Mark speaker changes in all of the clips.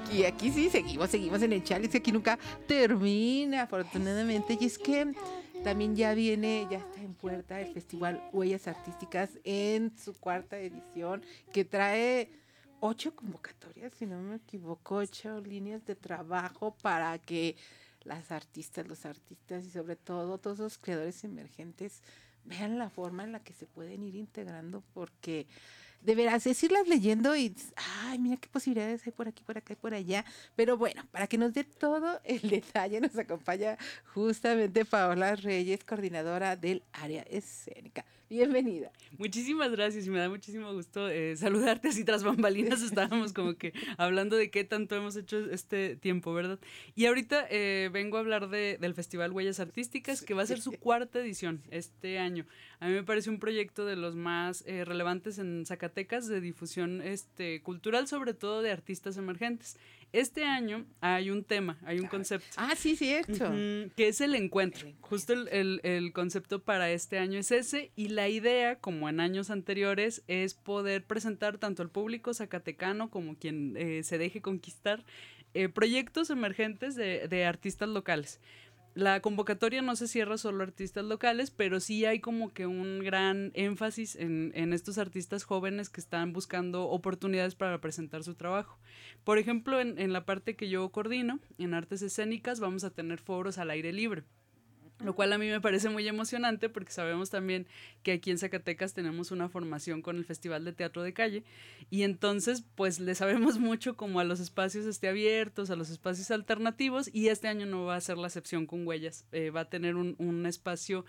Speaker 1: aquí sí, seguimos en el challenge, que aquí nunca termina, afortunadamente. Y es que también ya está en puerta el Festival Huellas Artísticas en su cuarta edición, que trae 8 convocatorias, si no me equivoco, 8 líneas de trabajo para que las artistas, los artistas y sobre todo todos los creadores emergentes vean la forma en la que se pueden ir integrando, porque de veras es irlas leyendo y, ay, mira qué posibilidades hay por aquí, por acá y por allá. Pero bueno, para que nos dé todo el detalle, nos acompaña justamente Paola Reyes, coordinadora del área escénica. Bienvenida.
Speaker 2: Muchísimas gracias y me da muchísimo gusto saludarte así tras bambalinas. Estábamos como que hablando de qué tanto hemos hecho este tiempo, ¿verdad? Y ahorita vengo a hablar del Festival Huellas Artísticas, que va a ser su cuarta edición este año. A mí me parece un proyecto de los más relevantes en Zacatecas de difusión cultural, sobre todo de artistas emergentes. Este año hay un tema, hay un concepto.
Speaker 1: Ah, sí, cierto.
Speaker 2: Que es el encuentro. Justo el concepto para este año es ese, y la idea, como en años anteriores, es poder presentar tanto al público zacatecano como quien se deje conquistar proyectos emergentes de artistas locales. La convocatoria no se cierra solo a artistas locales, pero sí hay como que un gran énfasis en estos artistas jóvenes que están buscando oportunidades para presentar su trabajo. Por ejemplo, en la parte que yo coordino, en artes escénicas, vamos a tener foros al aire libre. Lo cual a mí me parece muy emocionante porque sabemos también que aquí en Zacatecas tenemos una formación con el Festival de Teatro de Calle, y entonces pues le sabemos mucho como a los espacios abiertos, a los espacios alternativos, y este año no va a ser la excepción con Huellas. Va a tener un espacio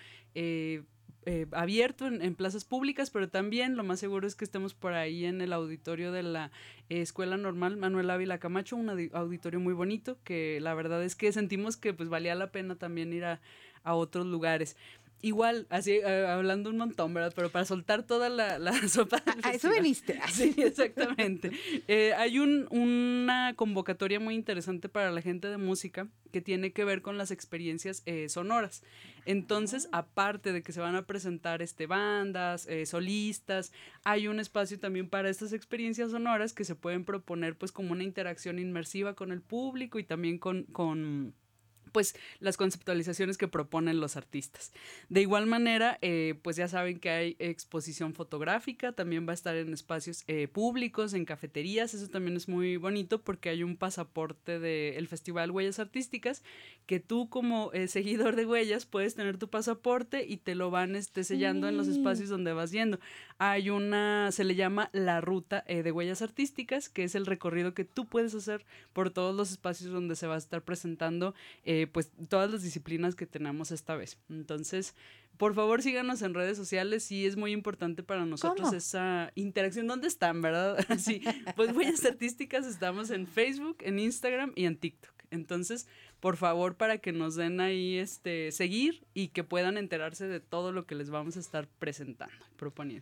Speaker 2: abierto en plazas públicas, pero también lo más seguro es que estemos por ahí en el auditorio de la Escuela Normal Manuel Ávila Camacho, un auditorio muy bonito, que la verdad es que sentimos que pues valía la pena también ir a otros lugares. Igual, así, hablando un montón, ¿verdad? Pero para soltar toda la sopa del festival.
Speaker 1: Eso veniste.
Speaker 2: Sí, exactamente. Hay una convocatoria muy interesante para la gente de música que tiene que ver con las experiencias sonoras. Entonces, aparte de que se van a presentar bandas, solistas, hay un espacio también para estas experiencias sonoras que se pueden proponer pues como una interacción inmersiva con el público y también con pues las conceptualizaciones que proponen los artistas. De igual manera, pues ya saben que hay exposición fotográfica, también va a estar en espacios públicos, en cafeterías. Eso también es muy bonito porque hay un pasaporte del Festival Huellas Artísticas, que tú como seguidor de Huellas puedes tener tu pasaporte y te lo van sellando en los espacios donde vas yendo. Hay se le llama la ruta de Huellas Artísticas, que es el recorrido que tú puedes hacer por todos los espacios donde se va a estar presentando pues todas las disciplinas que tenemos esta vez. Entonces, por favor, síganos en redes sociales. Sí, es muy importante para nosotros. ¿Cómo? Esa interacción. ¿Dónde están, verdad? Sí, pues Huellas Artísticas estamos en Facebook, en Instagram y en TikTok. Entonces, por favor, para que nos den ahí seguir y que puedan enterarse de todo lo que les vamos a estar presentando, proponiendo.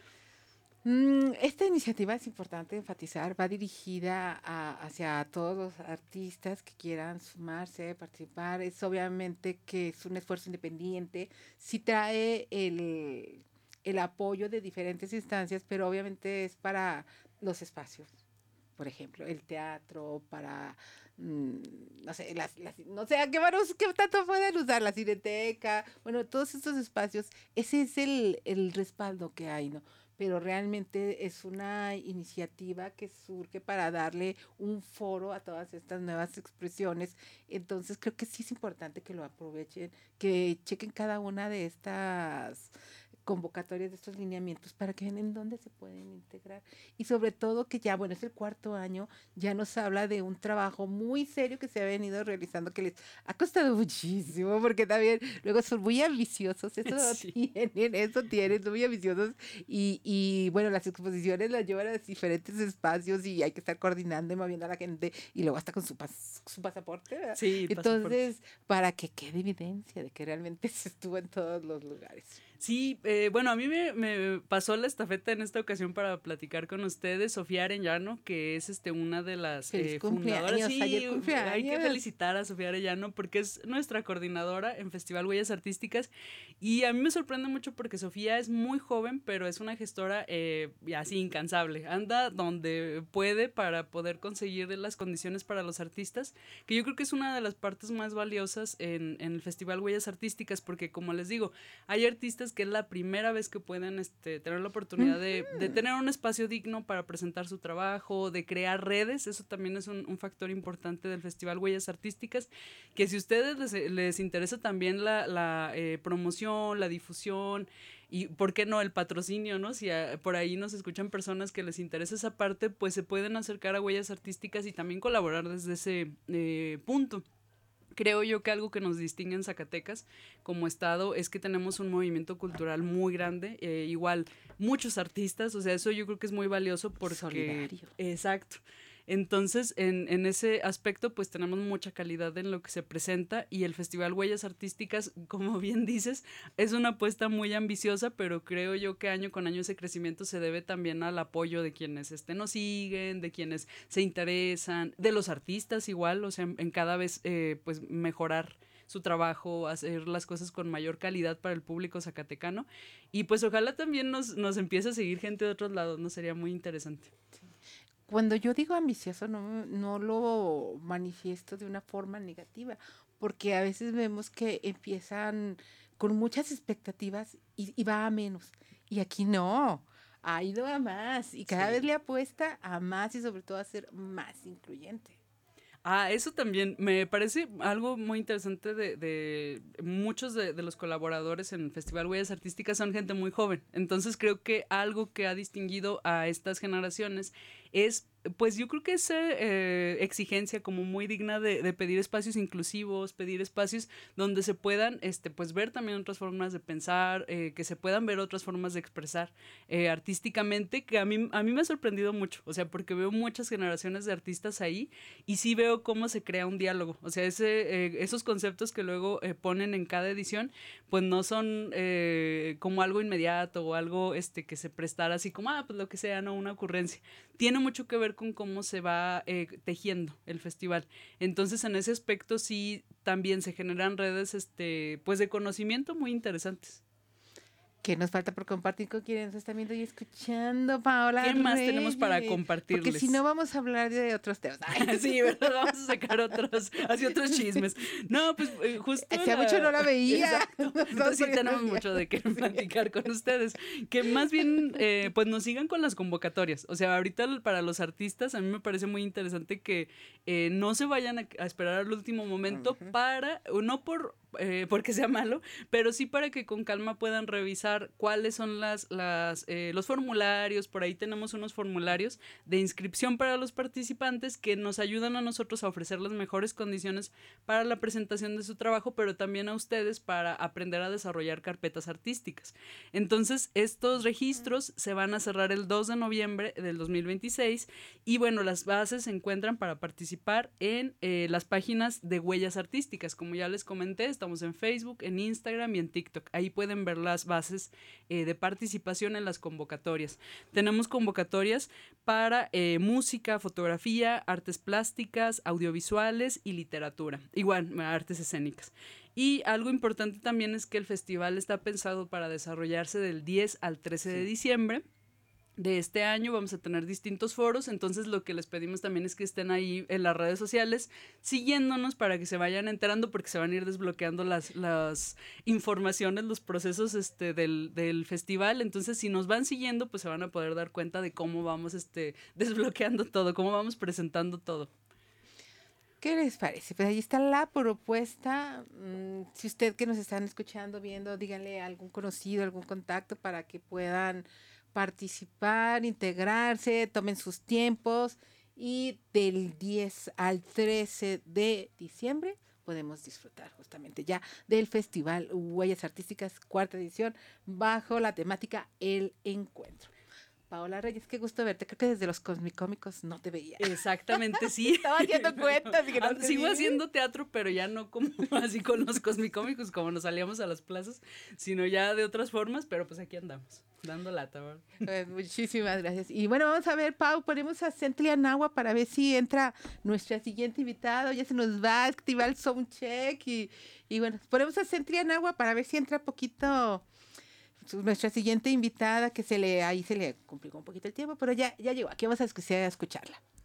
Speaker 1: Esta iniciativa, es importante enfatizar, va dirigida hacia todos los artistas que quieran sumarse, participar. Es obviamente que es un esfuerzo independiente, sí trae el apoyo de diferentes instancias, pero obviamente es para los espacios. Por ejemplo, el teatro, para, no sé, no sé, ¿qué tanto pueden usar? La cineteca, bueno, todos estos espacios, ese es el respaldo que hay, ¿no? Pero realmente es una iniciativa que surge para darle un foro a todas estas nuevas expresiones. Entonces creo que sí es importante que lo aprovechen, que chequen cada una de estas convocatorias, de estos lineamientos, para que vean en dónde se pueden integrar. Y sobre todo que ya, bueno, es el cuarto año, ya nos habla de un trabajo muy serio que se ha venido realizando, que les ha costado muchísimo, porque también luego son muy ambiciosos, sí. tienen, son muy ambiciosos, y bueno, las exposiciones las llevan a diferentes espacios y hay que estar coordinando y moviendo a la gente, y luego hasta con su pasaporte, ¿verdad?
Speaker 2: Sí,
Speaker 1: entonces, pasaporte. Para que quede evidencia de que realmente se estuvo en todos los lugares.
Speaker 2: Sí, bueno, a mí me pasó la estafeta en esta ocasión para platicar con ustedes, Sofía Arellano, que es una de las
Speaker 1: Feliz
Speaker 2: fundadoras.
Speaker 1: cumpleaños,
Speaker 2: Sí,
Speaker 1: ayer
Speaker 2: hay que
Speaker 1: cumpleaños.
Speaker 2: felicitar a Sofía Arellano porque es nuestra coordinadora en Festival Huellas Artísticas y a mí me sorprende mucho porque Sofía es muy joven, pero es una gestora así incansable. Anda donde puede para poder conseguir las condiciones para los artistas, que yo creo que es una de las partes más valiosas en el Festival Huellas Artísticas porque, como les digo, hay artistas que es la primera vez que pueden tener la oportunidad de tener un espacio digno para presentar su trabajo, de crear redes. Eso también es un factor importante del Festival Huellas Artísticas, que si a ustedes les interesa también la promoción, la difusión y, ¿por qué no?, el patrocinio, ¿no? Si por ahí nos escuchan personas que les interesa esa parte, pues se pueden acercar a Huellas Artísticas y también colaborar desde ese punto. Creo yo que algo que nos distingue en Zacatecas como estado es que tenemos un movimiento cultural muy grande, igual muchos artistas, o sea, eso yo creo que es muy valioso porque...
Speaker 1: Solidario.
Speaker 2: Exacto. Entonces, en ese aspecto, pues tenemos mucha calidad en lo que se presenta y el Festival Huellas Artísticas, como bien dices, es una apuesta muy ambiciosa, pero creo yo que año con año ese crecimiento se debe también al apoyo de quienes nos siguen, de quienes se interesan, de los artistas igual, o sea, en cada vez pues mejorar su trabajo, hacer las cosas con mayor calidad para el público zacatecano y pues ojalá también nos empiece a seguir gente de otros lados, ¿no? Sería muy interesante.
Speaker 1: Cuando yo digo ambicioso, no lo manifiesto de una forma negativa, porque a veces vemos que empiezan con muchas expectativas y va a menos. Y aquí no, ha ido a más y cada vez
Speaker 2: Sí.
Speaker 1: le apuesta a más y sobre todo a ser más incluyente.
Speaker 2: Eso también me parece algo muy interesante de muchos de los colaboradores en Festival Huellas Artísticas son gente muy joven. Entonces creo que algo que ha distinguido a estas generaciones es, pues yo creo que esa exigencia como muy digna de pedir espacios inclusivos, pedir espacios donde se puedan pues ver también otras formas de pensar, que se puedan ver otras formas de expresar artísticamente, que a mí me ha sorprendido mucho, o sea, porque veo muchas generaciones de artistas ahí y sí veo cómo se crea un diálogo, o sea, esos conceptos que luego ponen en cada edición, pues no son como algo inmediato o algo que se prestara así como, pues lo que sea, no, una ocurrencia. Tiene mucho que ver con cómo se va tejiendo el festival. Entonces, en ese aspecto sí también se generan redes pues de conocimiento muy interesantes.
Speaker 1: ¿Qué nos falta por compartir con quienes nos están viendo y escuchando, Paola
Speaker 2: ¿Qué más tenemos para
Speaker 1: Reyes?
Speaker 2: compartirles?
Speaker 1: Porque si no vamos a hablar de otros temas. Ay.
Speaker 2: Sí, ¿verdad? Vamos a sacar otros chismes. No, pues justo
Speaker 1: Hacía mucho no la veía.
Speaker 2: Exacto. Entonces sí tenemos mucho de qué platicar con ustedes. Que más bien, pues nos sigan con las convocatorias. O sea, ahorita para los artistas a mí me parece muy interesante que no se vayan a esperar al último momento no porque sea malo, pero sí para que con calma puedan revisar cuáles son los formularios. Por ahí tenemos unos formularios de inscripción para los participantes que nos ayudan a nosotros a ofrecer las mejores condiciones para la presentación de su trabajo, pero también a ustedes para aprender a desarrollar carpetas artísticas. Entonces, estos registros se van a cerrar el 2 de noviembre del 2026 y bueno, las bases se encuentran para participar en las páginas de Huellas Artísticas. Como ya les comenté, estamos en Facebook, en Instagram y en TikTok. Ahí pueden ver las bases de participación en las convocatorias. Tenemos convocatorias para música, fotografía, artes plásticas, audiovisuales y literatura. Igual, artes escénicas. Y algo importante también es que el festival está pensado para desarrollarse del 10 al 13 de diciembre. De este año vamos a tener distintos foros, entonces lo que les pedimos también es que estén ahí en las redes sociales siguiéndonos para que se vayan enterando porque se van a ir desbloqueando las informaciones, los procesos del festival, entonces si nos van siguiendo pues se van a poder dar cuenta de cómo vamos desbloqueando todo, cómo vamos presentando todo.
Speaker 1: ¿Qué les parece? Pues ahí está la propuesta. Si usted que nos están escuchando, viendo, díganle a algún conocido, algún contacto para que puedan participar, integrarse, tomen sus tiempos y del 10 al 13 de diciembre podemos disfrutar justamente ya del Festival Huellas Artísticas, 4ª edición, bajo la temática El Encuentro. Paola Reyes, qué gusto verte. Creo que desde los Cosmicómicos no te veía.
Speaker 2: Exactamente, sí.
Speaker 1: Estaba haciendo cuentas. Y que no te
Speaker 2: Sigo
Speaker 1: vi.
Speaker 2: haciendo teatro, pero ya no como así con los Cosmicómicos, como nos salíamos a las plazas, sino ya de otras formas, pero pues aquí andamos, dando lata, ¿verdad?
Speaker 1: Pues, muchísimas gracias. Y bueno, vamos a ver, Pau, ponemos a Centlia Nahua para ver si entra nuestra siguiente invitada. Ya se nos va a activar el soundcheck. Y bueno, ponemos a Centlia Nahua para ver si entra poquito nuestra siguiente invitada, que ahí se le complicó un poquito el tiempo, pero ya llegó. Aquí vamos a escucharla.